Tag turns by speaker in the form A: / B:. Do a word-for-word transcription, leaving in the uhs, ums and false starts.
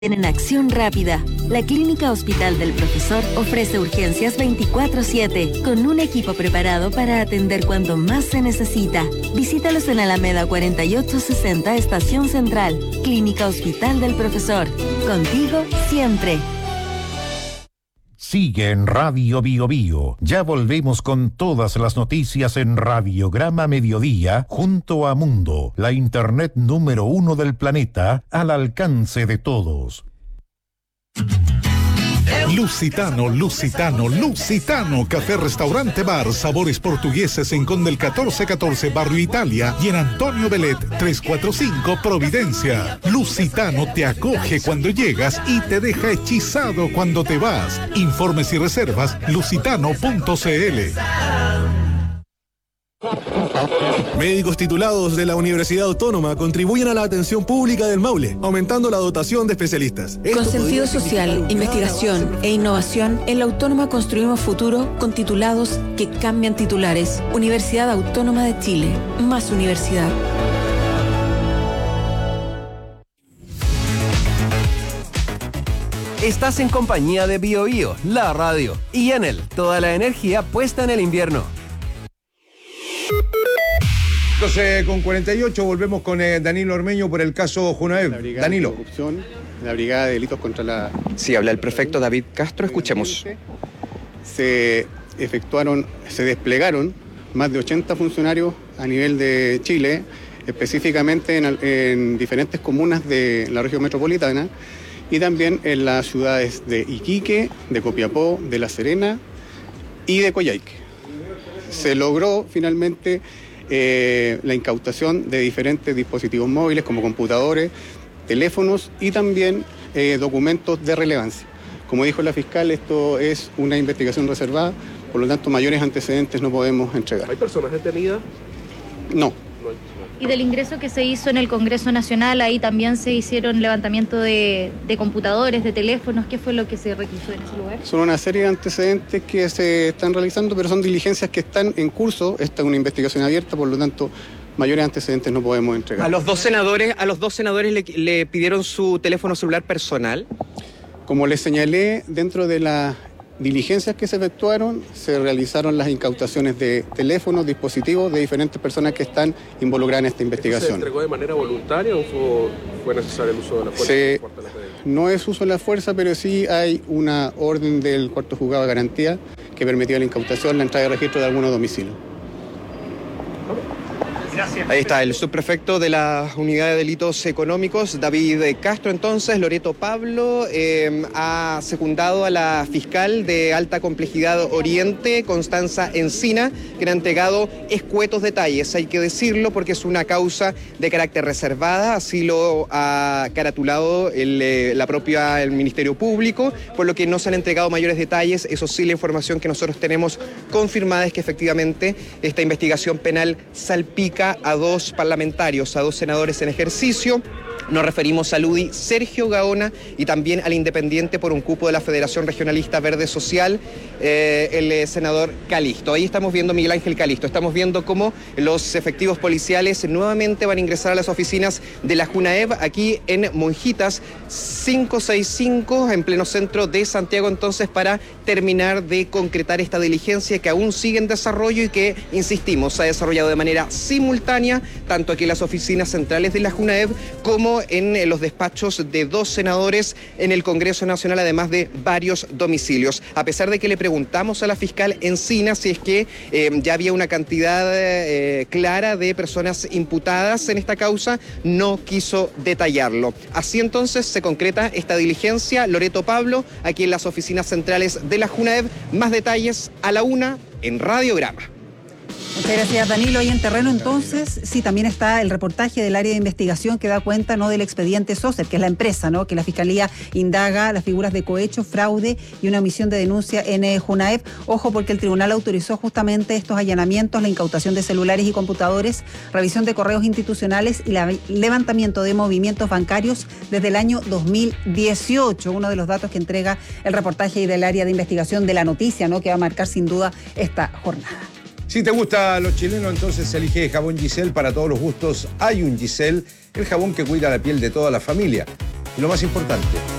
A: En acción rápida, la Clínica Hospital del Profesor ofrece urgencias veinticuatro siete, con un equipo preparado para atender cuando más se necesita. Visítalos en Alameda cuarenta y ocho sesenta, Estación Central. Clínica Hospital del Profesor. Contigo siempre.
B: Sigue en Radio Bio Bio. Ya volvemos con todas las noticias en Radiograma Mediodía, junto a Mundo, la internet número uno del planeta, al alcance de todos.
C: Lusitano, Lusitano, Lusitano, café, restaurante, bar, sabores portugueses en Conde el catorce catorce, Barrio Italia, y en Antonio Belet trescientos cuarenta y cinco, Providencia. Lusitano te acoge cuando llegas y te deja hechizado cuando te vas. Informes y reservas, lusitano punto c l.
D: Médicos titulados de la Universidad Autónoma contribuyen a la atención pública del Maule, aumentando la dotación de especialistas.
E: Esto con sentido social, investigación e innovación, en la Autónoma construimos futuro con titulados que cambian titulares. Universidad Autónoma de Chile, más universidad.
F: Estás en compañía de Bio Bio, la radio, y Enel, toda la energía puesta en el invierno.
G: Entonces, con cuarenta y ocho volvemos con eh, Danilo Ormeño por el caso Junaev. Danilo.
H: De corrupción, la Brigada de Delitos contra la...
I: Sí, habla el prefecto David Castro, escuchemos.
H: Se efectuaron, se desplegaron más de ochenta funcionarios a nivel de Chile, específicamente en, en diferentes comunas de la región metropolitana y también en las ciudades de Iquique, de Copiapó, de La Serena y de Coyhaique. Se logró finalmente eh, la incautación de diferentes dispositivos móviles como computadores, teléfonos y también eh, documentos de relevancia. Como dijo la fiscal, esto es una investigación reservada, por lo tanto mayores antecedentes no podemos entregar.
J: ¿Hay personas detenidas?
H: No.
K: Y del ingreso que se hizo en el Congreso Nacional, ahí también se hicieron levantamiento de, de computadores, de teléfonos. ¿Qué fue lo que se requisó en ese lugar?
H: Son una serie de antecedentes que se están realizando, pero son diligencias que están en curso. Esta es una investigación abierta, por lo tanto, mayores antecedentes no podemos entregar.
I: ¿A los dos senadores, a los dos senadores le, le pidieron su teléfono celular personal?
H: Como les señalé, dentro de las diligencias que se efectuaron, se realizaron las incautaciones de teléfonos, dispositivos de diferentes personas que están involucradas en esta investigación.
J: ¿Se entregó de manera voluntaria o fue, fue necesario el uso de la fuerza?
H: Se, no es uso de la fuerza, pero sí hay una orden del cuarto juzgado de garantía que permitió la incautación, la entrada de registro de algunos domicilios.
I: Gracias. Ahí está el subprefecto de la Unidad de Delitos Económicos, David Castro. Entonces, Loreto Pablo eh, ha secundado a la fiscal de alta complejidad Oriente, Constanza Encina, que le ha entregado escuetos detalles, hay que decirlo, porque es una causa de carácter reservada, así lo ha caratulado el, eh, la propia el Ministerio Público, por lo que no se han entregado mayores detalles. Eso sí, la información que nosotros tenemos confirmada es que efectivamente esta investigación penal salpica a dos parlamentarios, a dos senadores en ejercicio. Nos referimos a Ludi Sergio Gaona y también al independiente por un cupo de la Federación Regionalista Verde Social, eh, el eh, senador Calisto. Ahí estamos viendo Miguel Ángel Calisto. Estamos viendo cómo los efectivos policiales nuevamente van a ingresar a las oficinas de la Junaev aquí en Monjitas quinientos sesenta y cinco, en pleno centro de Santiago, entonces, para terminar de concretar esta diligencia que aún sigue en desarrollo y que, insistimos, se ha desarrollado de manera simultánea, tanto aquí en las oficinas centrales de la Junaev como en los despachos de dos senadores en el Congreso Nacional, además de varios domicilios. A pesar de que le preguntamos a la fiscal Encina si es que eh, ya había una cantidad eh, clara de personas imputadas en esta causa, no quiso detallarlo. Así entonces se concreta esta diligencia. Loreto Pablo, aquí en las oficinas centrales de la Junaev. Más detalles a la una en Radiograma.
L: Muchas gracias, Danilo. Y en terreno, entonces, sí, también está el reportaje del área de investigación que da cuenta, ¿no?, del expediente Soser, que es la empresa, ¿no?, que la Fiscalía indaga las figuras de cohecho, fraude y una omisión de denuncia en eh, Junaev. Ojo, porque el tribunal autorizó justamente estos allanamientos, la incautación de celulares y computadores, revisión de correos institucionales y la, levantamiento de movimientos bancarios desde el año dos mil dieciocho. Uno de los datos que entrega el reportaje del área de investigación de La Noticia, ¿no?, que va a marcar sin duda esta jornada.
G: Si te gusta los chilenos, entonces elige jabón Giselle para todos los gustos. Hay un Giselle, el jabón que cuida la piel de toda la familia. Y lo más importante,